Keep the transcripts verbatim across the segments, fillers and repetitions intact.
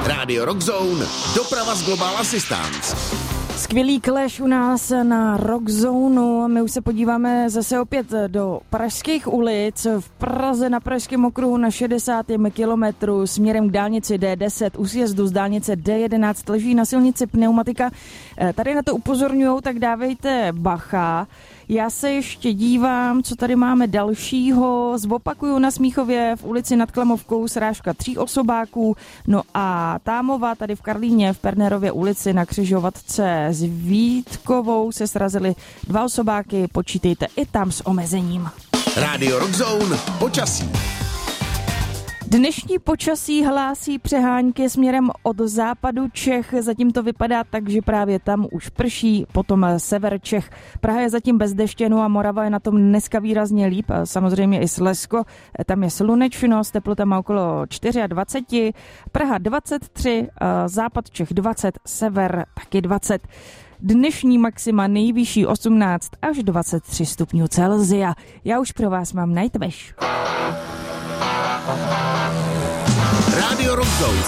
Rádio Rock Zone, doprava z Global Assistance. Skvělý clash u nás na Rock Zone. My už se podíváme zase opět do pražských ulic. V Praze na Pražském okruhu na šedesátém kilometru směrem k dálnici D deset u sjezdu z dálnice D jedenáct leží na silnici pneumatika. Tady na to upozorňujou, tak dávejte bacha. Já se ještě dívám, co tady máme dalšího. Zopakuju na Smíchově v ulici nad Klamovkou srážka tří osobáků. No a Támova tady v Karlíně v Pernerově ulici na křižovatce s Vítkovou se srazily dva osobáky. Počítejte i tam s omezením. Rádio Rock Zone, počasí. Dnešní počasí hlásí přehánky směrem od západu Čech. Zatím to vypadá tak, že právě tam už prší, potom sever Čech. Praha je zatím bez deště, no a Morava je na tom dneska výrazně líp. Samozřejmě i Slezsko, tam je slunečno, s teplotama okolo dvacet čtyři. Praha dvacet tři, západ Čech dvacet, sever taky dvacet. Dnešní maxima nejvyšší osmnáct až dvacet tři stupňů Celsia. Já už pro vás mám Nightwish. Rádio Rock Zone.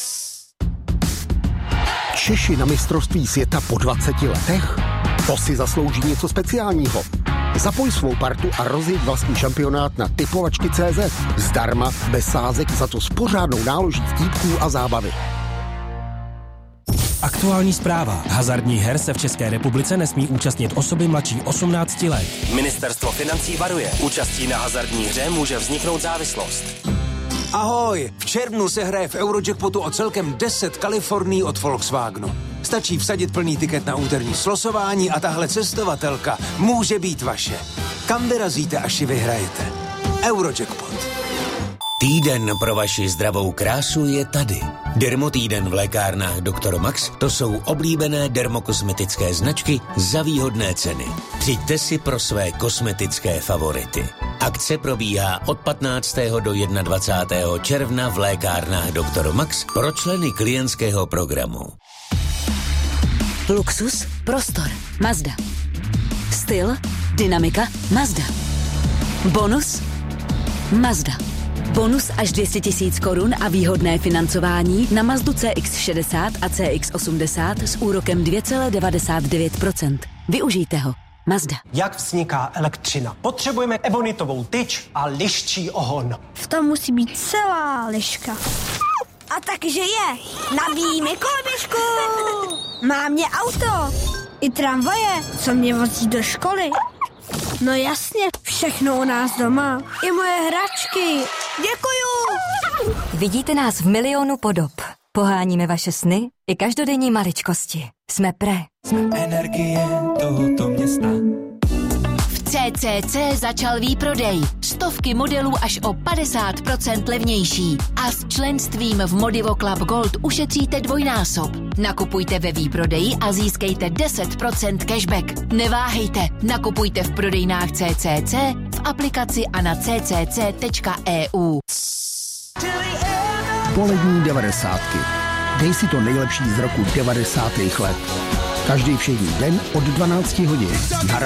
Češi na mistrovství světa po dvaceti letech? To si zaslouží něco speciálního. Zapoj svou partu a rozjeď vlastní šampionát na typovačky tečka cé zet. Zdarma, bez sázek, za to s pořádnou náloží vtípků a zábavy. Aktuální zpráva. Hazardních her se v České republice nesmí účastnit osoby mladší osmnácti let. Ministerstvo financí varuje. Účastí na hazardní hře může vzniknout závislost. Ahoj! V červnu se hraje v Eurojackpotu o celkem deset Kalifornií od Volkswagenu. Stačí vsadit plný tiket na úterní slosování a tahle cestovatelka může být vaše. Kam vyrazíte, až ji vyhrajete? Eurojackpot. Týden pro vaši zdravou krásu je tady. Dermotýden v lékárnách doktor Max, to jsou oblíbené dermokosmetické značky za výhodné ceny. Přijďte si pro své kosmetické favority. Akce probíhá od patnáctého do dvacátého prvního června v lékárnách doktor Max pro členy klientského programu. Luxus, prostor, Mazda. Styl, dynamika, Mazda. Bonus, Mazda. Bonus až dvě stě tisíc korun a výhodné financování na Mazdu C X šedesát a C X osmdesát s úrokem dvě celá devadesát devět procent. Využijte ho. Mazda. Jak vzniká elektřina? Potřebujeme ebonitovou tyč a liščí ohon. V tom musí být celá liška. A takže je. Nabíjí mi koloběžku. Má mě auto. I tramvaje, co mě vozí do školy. No jasně, všechno u nás doma. I moje hračky. Děkuju. Vidíte nás v milionu podob. Poháníme vaše sny i každodenní maličkosti. Jsme Pre. Jsme energie tohoto města. V C C C začal výprodej. Stovky modelů až o padesát procent levnější. A s členstvím v Modivo Club Gold ušetříte dvojnásob. Nakupujte ve výprodeji a získejte deset procent cashback. Neváhejte, nakupujte v prodejnách C C C, v aplikaci a na c c c tečka e u. Polední devadesátky. Dej si to nejlepší z roku devadesátých let. Každý všední den od dvanácti hodin.